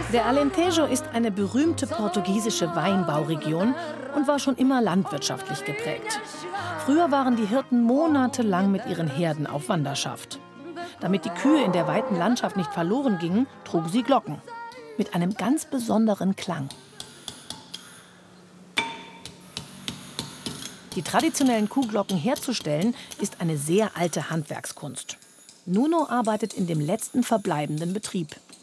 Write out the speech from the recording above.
Der Alentejo ist eine berühmte portugiesische Weinbauregion und war schon immer landwirtschaftlich geprägt. Früher waren die Hirten monatelang mit ihren Herden auf Wanderschaft. Damit die Kühe in der weiten Landschaft nicht verloren gingen, trugen sie Glocken mit einem ganz besonderen Klang. Die traditionellen Kuhglocken herzustellen, ist eine sehr alte Handwerkskunst. Nuno arbeitet in dem letzten verbleibenden Betrieb.